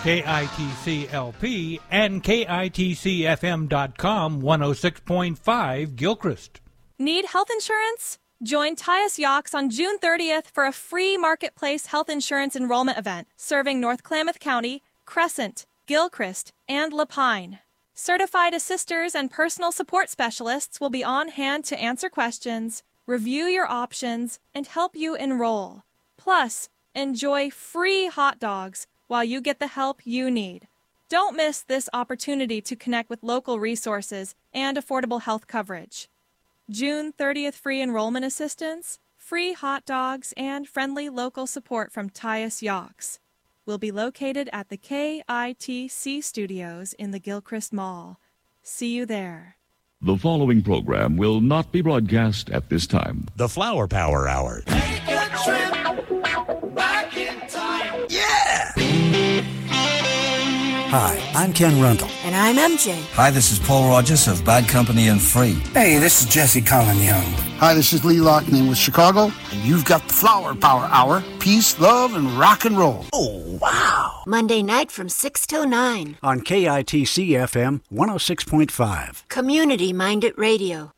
KITC-LP and KITCFM.com 106.5 Gilchrist. Need health insurance? Join Tyus Yox on June 30th for a free marketplace health insurance enrollment event serving North Klamath County, Crescent, Gilchrist, and Lapine. Certified assisters and personal support specialists will be on hand to answer questions, review your options, and help you enroll. Plus, enjoy free hot dogs while you get the help you need. Don't miss this opportunity to connect with local resources and affordable health coverage. June 30th free enrollment assistance, free hot dogs, and friendly local support from Tyus Yox. Will be located at the KITC studios in the Gilchrist Mall. See you there. The following program will not be broadcast at this time. The Flower Power Hour. Take a trip back in time. Yeah! Hi, I'm Ken Rundle. And I'm MJ. Hi, this is Paul Rogers of Bad Company and Free. Hey, this is Jesse Colin Young. Hi, this is Lee Loughnane with Chicago, and you've got the Flower Power Hour. Peace, love, and rock and roll. Oh, wow. Monday night from 6 till 9. On KITC FM 106.5. Community-minded radio.